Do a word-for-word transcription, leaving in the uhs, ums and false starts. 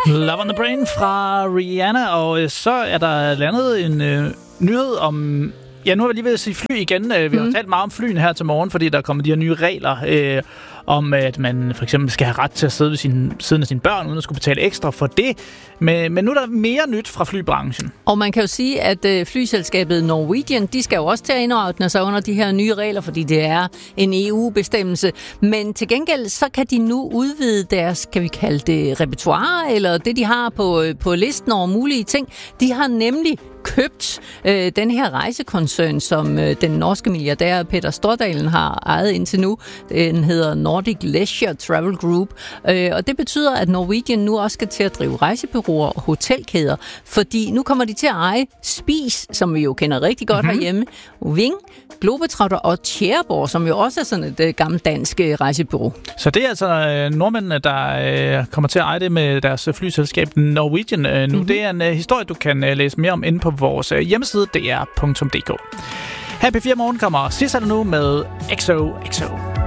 Love on the Brain fra Rihanna, og så er der landet en øh, nyhed om... Ja, nu har vi lige ved at sige fly igen. Vi har mm. talt meget om flyene her til morgen, fordi der er kommet de her nye regler øh, om, at man for eksempel skal have ret til at sidde ved sin, siden af sine børn, uden at skulle betale ekstra for det. Men, men nu er der mere nyt fra flybranchen. Og man kan jo sige, at øh, flyselskabet Norwegian, de skal jo også til at indordne sig under de her nye regler, fordi det er en E U-bestemmelse. Men til gengæld, så kan de nu udvide deres, kan vi kalde det, repertoire, eller det, de har på, på listen over mulige ting. De har nemlig købt øh, den her rejsekoncern, som øh, den norske milliardær Peter Stordalen har ejet indtil nu. Den hedder Nordic Leisure Travel Group. Øh, og det betyder, at Norwegian nu også skal til at drive rejsebureauer og hotelkæder, fordi nu kommer de til at eje Spis, som vi jo kender rigtig godt mm-hmm. herhjemme, Ving, Globetrotter og Tjæreborg, som jo også er sådan et øh, gammelt dansk øh, rejsebureau. Så det er altså øh, nordmændene, der øh, kommer til at eje det med deres flyselskab Norwegian øh, nu. Mm-hmm. Det er en øh, historie, du kan øh, læse mere om inde på vores øh, hjemmeside, d r punktum d k. Her P fire Morgen kommer Sissel nu med X O X O.